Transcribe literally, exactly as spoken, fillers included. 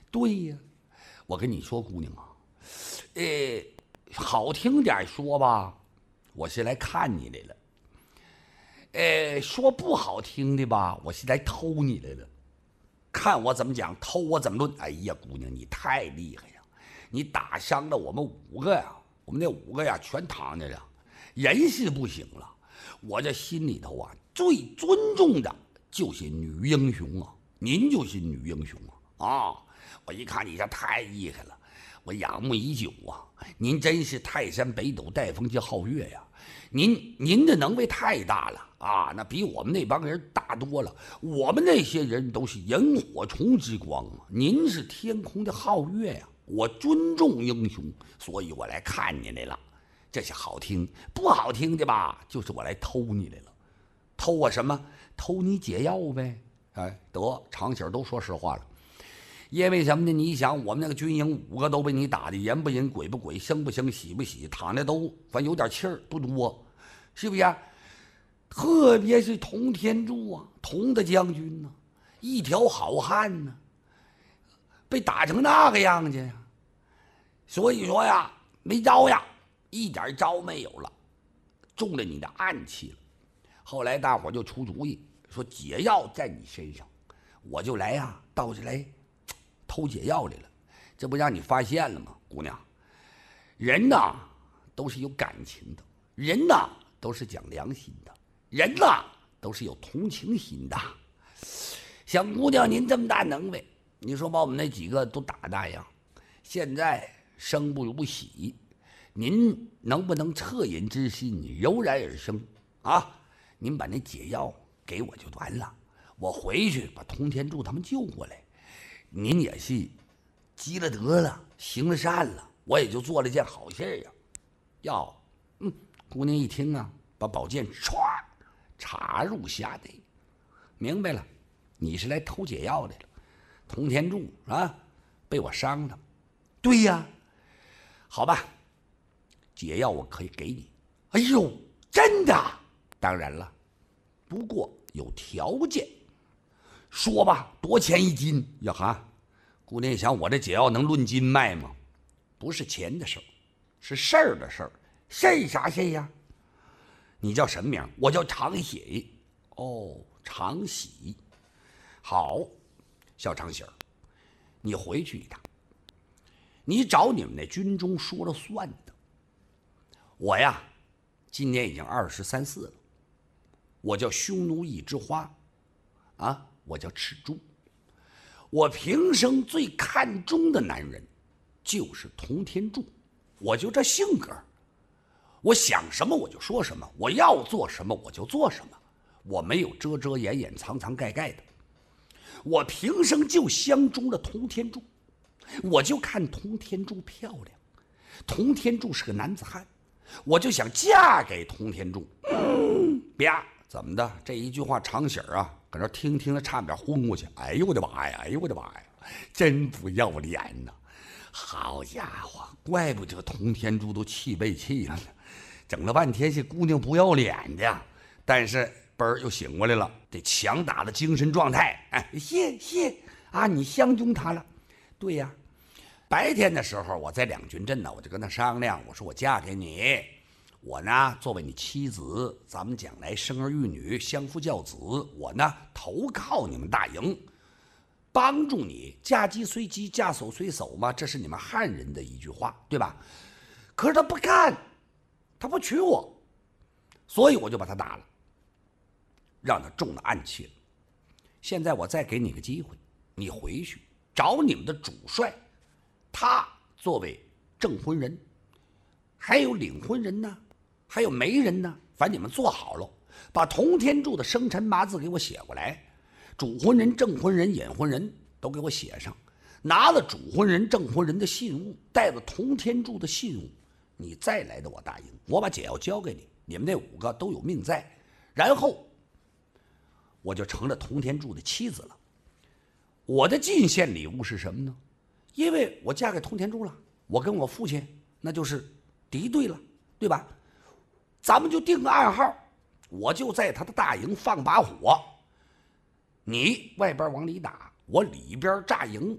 对呀，我跟你说，姑娘啊，呃，好听点说吧，我是来看你来了。呃，说不好听的吧，我是来偷你来了。看我怎么讲，偷我怎么论。哎呀，姑娘，你太厉害呀！你打伤了我们五个呀，我们那五个呀全躺着了，人是不行了。我这心里头啊，最尊重的就是女英雄啊，您就是女英雄啊！啊，我一看你这太厉害了，我仰慕已久啊！您真是泰山北斗戴风之皓月呀！您您的能为太大了啊，那比我们那帮人大多了。我们那些人都是萤火虫之光啊，您是天空的皓月呀！我尊重英雄，所以我来看你来了。这是好听，不好听的吧？就是我来偷你来了。偷我什么？偷你解药呗！哎，得长喜儿都说实话了。因为什么呢？你想，我们那个军营五个都被你打的人不人、鬼不鬼、生不生、喜不喜，躺着都反正有点气儿，不多，是不是啊？特别是佟天柱啊，佟大将军呐、啊，一条好汉呢、啊，被打成那个样子呀。所以说呀，没招呀，一点招没有了，中了你的暗器了。后来大伙就出主意，说解药在你身上，我就来呀，到这来偷解药来了。这不让你发现了吗，姑娘？人呐都是有感情的，人呐都是讲良心的，人呐都是有同情心的。像姑娘您这么大能耐，你说把我们那几个都打那样，现在生不如死，您能不能恻隐之心油然而生啊？您把那解药给我就完了，我回去把通天柱他们救过来。您也是积了德了，行了善了，我也就做了件好事呀。要，嗯，姑娘一听啊，把宝剑唰插入匣内，明白了，你是来偷解药的了。通天柱啊，被我伤了。对呀，好吧，解药我可以给你。哎呦，真的？当然了，不过有条件。说吧，多钱一斤呀？哈，姑娘想，我这解药能论斤卖吗？不是钱的事儿，是事儿的事儿。事儿啥事儿呀？你叫什么名？我叫常喜。哦，常喜。好，小常喜儿，你回去一趟，你找你们那军中说了算的。我呀，今年已经二十三四了，我叫匈奴一枝花，啊，我叫赤珠。我平生最看重的男人就是佟天柱，我就这性格，我想什么我就说什么，我要做什么我就做什么，我没有遮遮掩掩、藏藏盖盖的。我平生就相中了佟天柱，我就看佟天柱漂亮，佟天柱是个男子汉，我就想嫁给佟天柱。嗯，啪，怎么的？这一句话，常喜儿啊，搁那听听了，差点昏过去。哎呦我的妈呀！哎呦我的妈呀！真不要脸呐！好家伙，怪不得佟天柱都气背气了呢。整了半天是姑娘不要脸的，但是嘣儿又醒过来了，得强大的精神状态。哎，谢谢啊，你相中他了？对呀。白天的时候，我在两军阵呢，我就跟他商量，我说我嫁给你，我呢作为你妻子，咱们将来生儿育女，相夫教子。我呢投靠你们大营，帮助你，嫁鸡随鸡，嫁叟随叟嘛，这是你们汉人的一句话，对吧？可是他不干，他不娶我，所以我就把他打了，让他中了暗器了。现在我再给你个机会，你回去找你们的主帅，他作为证婚人，还有领婚人呢，还有媒人呢，反正你们做好了，把佟天柱的生辰八字给我写过来，主婚人、证婚人、引婚人都给我写上，拿了主婚人、证婚人的信物，带着佟天柱的信物，你再来到我大营，我把解药交给你，你们那五个都有命在，然后我就成了佟天柱的妻子了。我的进献礼物是什么呢？因为我嫁给佟天柱了，我跟我父亲那就是敌对了，对吧？咱们就定个暗号，我就在他的大营放把火，你外边往里打，我里边炸营，